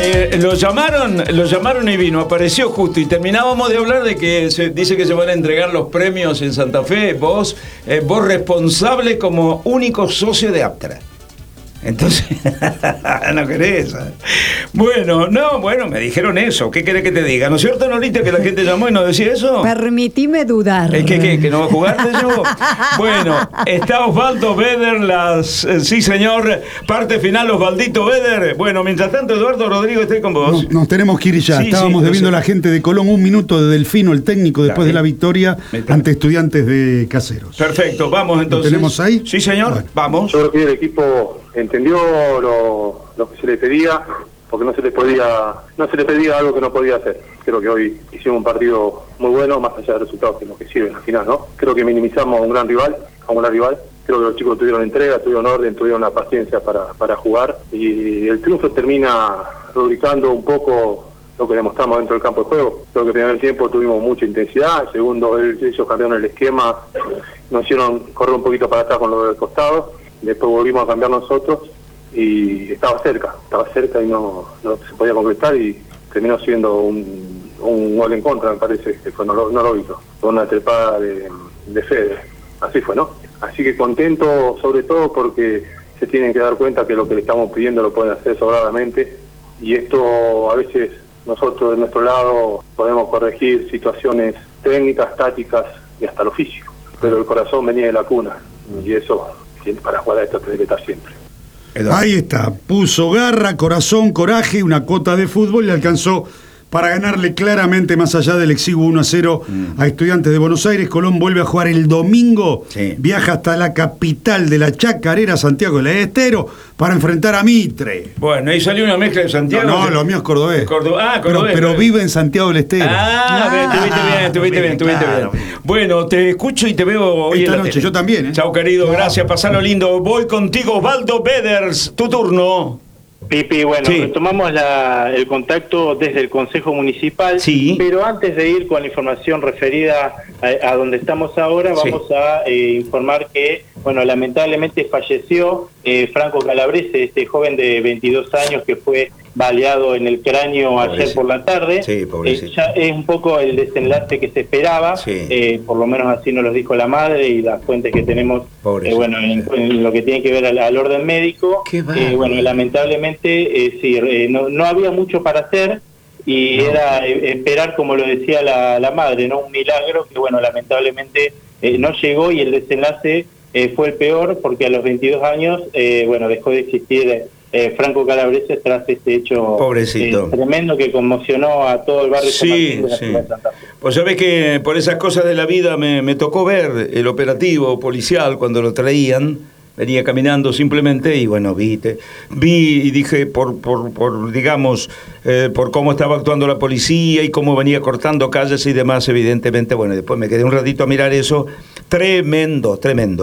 Lo llamaron y vino, apareció justo y terminábamos de hablar de que dice que se van a entregar los premios en Santa Fe, vos responsable como único socio de Aptra. Entonces, no querés. Bueno, me dijeron eso. ¿Qué querés que te diga? ¿No es cierto, Norita, que la gente llamó y nos decía eso? Permitime dudar. ¿Que no va a jugar de yo? Bueno, está Osvaldo Beder, sí señor, parte final, Osvaldito Beder. Bueno, mientras tanto, Eduardo Rodrigo, estoy con vos. Nos tenemos que ir ya. Estábamos debiendo a la gente de Colón un minuto de Delfino, el técnico, después de la victoria ante Estudiantes de Caseros. Perfecto, vamos entonces. ¿Lo tenemos ahí? Sí, señor, bueno. Vamos. Yo creo que el equipo entendió lo que se le pedía, porque no se le pedía algo que no podía hacer. Creo que hoy hicimos un partido muy bueno, más allá de los resultados que nos sirven al final, ¿no? Creo que minimizamos a un gran rival. Creo que los chicos tuvieron entrega, tuvieron orden, tuvieron la paciencia para jugar, y el triunfo termina rubricando un poco lo que demostramos dentro del campo de juego. Creo que en el primer tiempo tuvimos mucha intensidad, el segundo ellos cambiaron el esquema, nos hicieron correr un poquito para atrás con los del costado, después volvimos a cambiar nosotros y estaba cerca y no se podía concretar, y terminó siendo un gol en contra, me parece, que no lo hizo, con una trepada de Fede. Así fue, ¿no? Así que contento sobre todo porque se tienen que dar cuenta que lo que le estamos pidiendo lo pueden hacer sobradamente, y esto a veces nosotros de nuestro lado podemos corregir situaciones técnicas, tácticas y hasta lo físico, pero el corazón venía de la cuna, y eso para jugar a esto tiene que estar siempre. Ahí está, puso garra, corazón, coraje, una cuota de fútbol y alcanzó para ganarle claramente, más allá del exiguo 1-0 a Estudiantes de Buenos Aires. Colón vuelve a jugar el domingo, viaja hasta la capital de la Chacarera, Santiago del Estero, para enfrentar a Mitre. Bueno, ahí salió una mezcla de Santiago. No, lo mío es cordobés. Cordobés. Pero vive en Santiago del Estero. Estuviste bien. Bueno, te escucho y te veo hoy esta noche, yo también. Chao, querido, gracias, pasalo lindo. Voy contigo, Osvaldo Beders, tu turno. Pipi, bueno, retomamos el contacto desde el Consejo Municipal, pero antes de ir con la información referida a donde estamos ahora, vamos a informar que, bueno, lamentablemente falleció Franco Calabrese, este joven de 22 años que fue baleado en el cráneo ayer por la tarde. Ya es un poco el desenlace que se esperaba, por lo menos así nos lo dijo la madre y las fuentes que tenemos, bueno, en lo que tiene que ver al orden médico. Bueno, lamentablemente no había mucho para hacer, y era esperar, como lo decía la madre, ¿no? Un milagro que, bueno, lamentablemente no llegó, y el desenlace fue el peor, porque a los 22 años, bueno, dejó de existir Franco Calabrese tras este hecho tremendo que conmocionó a todo el barrio San Martín de la ciudad de Santa Fe. Pues sabés que por esas cosas de la vida me tocó ver el operativo policial cuando lo traían. Venía caminando simplemente y bueno, vi y dije por cómo estaba actuando la policía y cómo venía cortando calles y demás, evidentemente, bueno, después me quedé un ratito a mirar eso. Tremendo.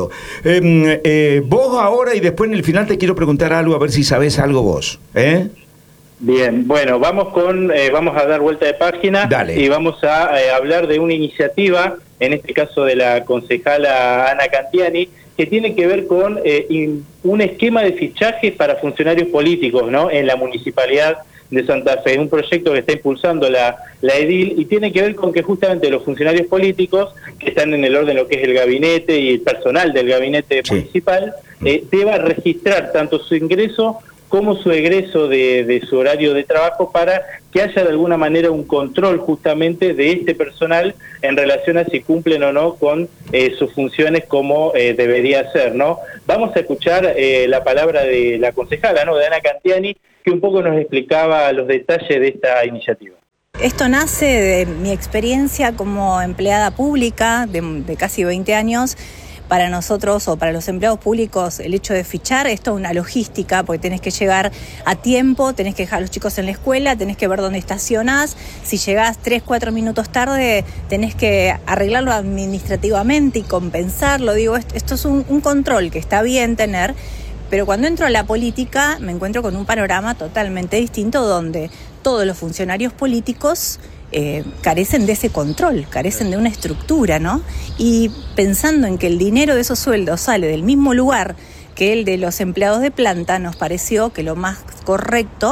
Vos ahora, y después en el final te quiero preguntar algo, a ver si sabés algo vos, Bien, bueno, vamos a dar vuelta de página. Dale. Y vamos a hablar de una iniciativa, en este caso de la concejala Ana Cantiani, que tiene que ver con un esquema de fichaje para funcionarios políticos, ¿no?, en la municipalidad de Santa Fe. Es un proyecto que está impulsando la edil, y tiene que ver con que justamente los funcionarios políticos que están en el orden de lo que es el gabinete y el personal del gabinete municipal deba registrar tanto su ingreso como su egreso de su horario de trabajo, para que haya de alguna manera un control justamente de este personal en relación a si cumplen o no con sus funciones como debería ser, ¿no? Vamos a escuchar la palabra de la concejala, ¿no?, de Ana Cantiani, que un poco nos explicaba los detalles de esta iniciativa. Esto nace de mi experiencia como empleada pública de casi 20 años. Para nosotros, o para los empleados públicos, el hecho de fichar es toda una logística, porque tenés que llegar a tiempo, tenés que dejar a los chicos en la escuela, tenés que ver dónde estacionás. Si llegás 3-4 minutos tarde, tenés que arreglarlo administrativamente y compensarlo. Digo, esto es un control que está bien tener, pero cuando entro a la política me encuentro con un panorama totalmente distinto, donde todos los funcionarios políticos carecen de ese control, carecen de una estructura, ¿no? Y pensando en que el dinero de esos sueldos sale del mismo lugar que el de los empleados de planta, nos pareció que lo más correcto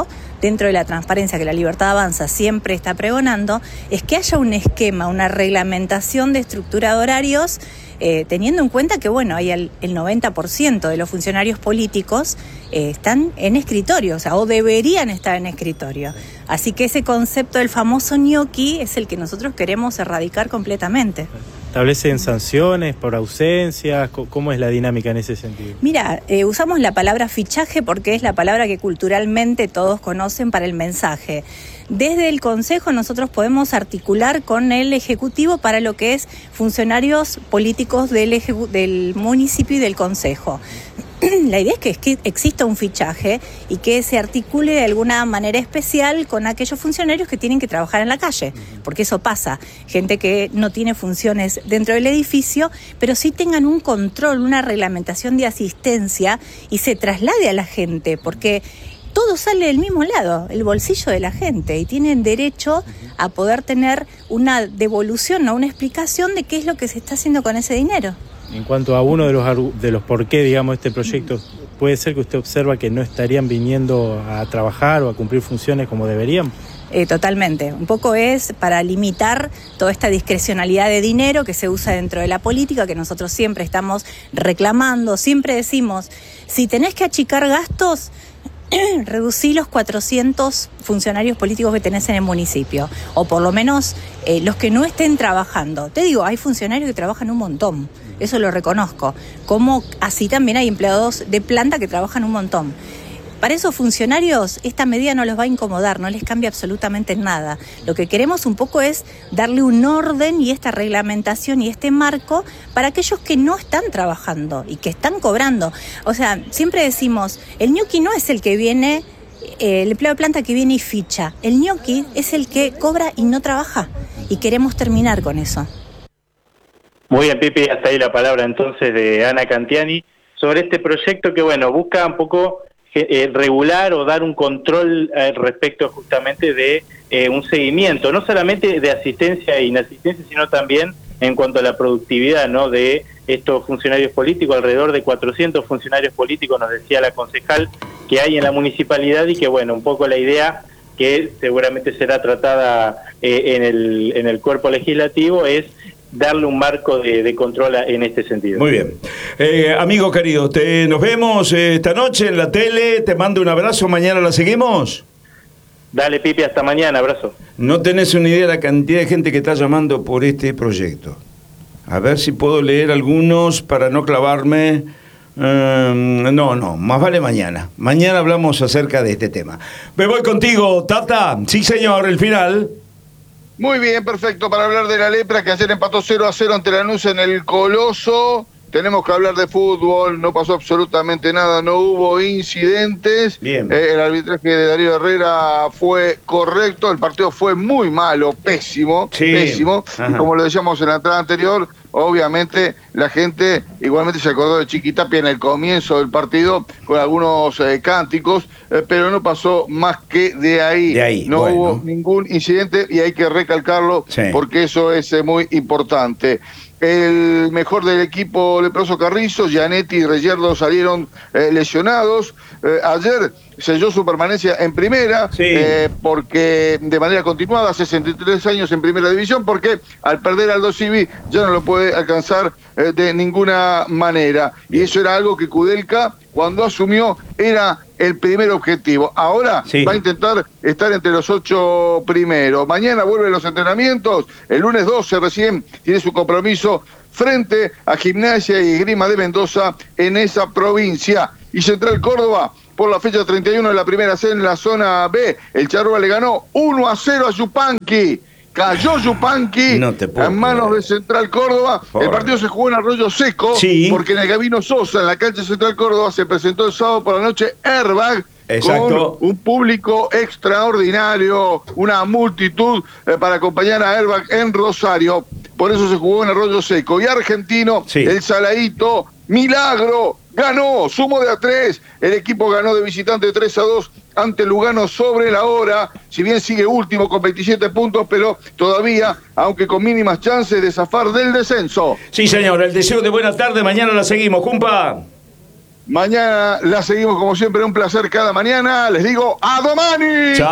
dentro de la transparencia que la Libertad Avanza siempre está pregonando, es que haya un esquema, una reglamentación de estructura de horarios, teniendo en cuenta que, bueno, hay el 90% de los funcionarios políticos están en escritorio, o deberían estar en escritorio. Así que ese concepto del famoso ñoqui es el que nosotros queremos erradicar completamente. ¿Establecen sanciones por ausencias? ¿Cómo es la dinámica en ese sentido? Mira, usamos la palabra fichaje porque es la palabra que culturalmente todos conocen para el mensaje. Desde el Consejo nosotros podemos articular con el Ejecutivo para lo que es funcionarios políticos del municipio y del Consejo. La idea es que exista un fichaje y que se articule de alguna manera especial con aquellos funcionarios que tienen que trabajar en la calle, porque eso pasa, gente que no tiene funciones dentro del edificio, pero sí tengan un control, una reglamentación de asistencia y se traslade a la gente, porque todo sale del mismo lado, el bolsillo de la gente, y tienen derecho a poder tener una devolución o una explicación de qué es lo que se está haciendo con ese dinero. En cuanto a uno de los por qué, digamos, este proyecto, ¿puede ser que usted observa que no estarían viniendo a trabajar o a cumplir funciones como deberían? Totalmente. Un poco es para limitar toda esta discrecionalidad de dinero que se usa dentro de la política, que nosotros siempre estamos reclamando, siempre decimos, si tenés que achicar gastos, reducí los 400 funcionarios políticos que tenés en el municipio, o por lo menos los que no estén trabajando. Te digo, hay funcionarios que trabajan un montón, eso lo reconozco, como así también hay empleados de planta que trabajan un montón. Para esos funcionarios esta medida no los va a incomodar, no les cambia absolutamente nada. Lo que queremos un poco es darle un orden y esta reglamentación y este marco para aquellos que no están trabajando y que están cobrando. O sea, siempre decimos, el ñoqui no es el que viene, el empleado de planta que viene y ficha. El ñoqui es el que cobra y no trabaja. Y queremos terminar con eso. Muy bien, Pipi, hasta ahí la palabra entonces de Ana Cantiani sobre este proyecto que, bueno, busca un poco regular o dar un control respecto justamente de un seguimiento, no solamente de asistencia e inasistencia, sino también en cuanto a la productividad, ¿no?, de estos funcionarios políticos, alrededor de 400 funcionarios políticos, nos decía la concejal, que hay en la municipalidad, y que, bueno, un poco la idea que seguramente será tratada en el cuerpo legislativo es darle un marco de control en este sentido. Muy bien. Amigo querido, nos vemos esta noche en la tele, te mando un abrazo, mañana la seguimos. Dale, Pipi, hasta mañana, abrazo. No tenés una idea de la cantidad de gente que está llamando por este proyecto. A ver si puedo leer algunos para no clavarme. No, más vale mañana. Mañana hablamos acerca de este tema. Me voy contigo, Tata. Sí, señor, el final. Muy bien, perfecto, para hablar de la Lepra, que ayer empató 0-0 ante Lanús en el Coloso. Tenemos que hablar de fútbol, no pasó absolutamente nada, no hubo incidentes. Bien. El arbitraje de Darío Herrera fue correcto, el partido fue muy malo, pésimo, sí, pésimo. Ajá. Y como lo decíamos en la entrada anterior, obviamente la gente igualmente se acordó de Chiquitapia en el comienzo del partido con algunos cánticos, pero no pasó más que de ahí. No hubo ningún incidente y hay que recalcarlo, sí, porque eso es muy importante. El mejor del equipo leproso Carrizo, Gianetti y Reyerdo salieron lesionados. Ayer selló su permanencia en primera, sí, porque de manera continuada, 63 años en primera división, porque al perder Aldo Civi ya no lo puede alcanzar de ninguna manera. Y eso era algo que Kudelka, cuando asumió, era el primer objetivo. Ahora sí, va a intentar estar entre los 8 primeros. Mañana vuelven los entrenamientos. El lunes 12 recién tiene su compromiso frente a Gimnasia y Esgrima de Mendoza en esa provincia. Y Central Córdoba, por la fecha 31 de la primera C en la zona B, el Charrúa le ganó 1-0 a Yupanqui. Cayó Yupanqui en manos de Central Córdoba. El partido se jugó en Arroyo Seco, sí, porque en el Gabino Sosa, en la cancha de Central Córdoba, se presentó el sábado por la noche Airbag. Exacto. Con un público extraordinario, una multitud para acompañar a Airbag en Rosario. Por eso se jugó en Arroyo Seco. Y Argentino, sí, el Saladito, milagro, ganó, sumo de a 3. El equipo ganó de visitante 3-2 ante Lugano sobre la hora. Si bien sigue último con 27 puntos, pero todavía, aunque con mínimas chances de zafar del descenso. Sí, señor, el deseo de buena tarde. Mañana la seguimos, cumpa. Mañana la seguimos como siempre, un placer cada mañana. Les digo, ¡a domani! Chao.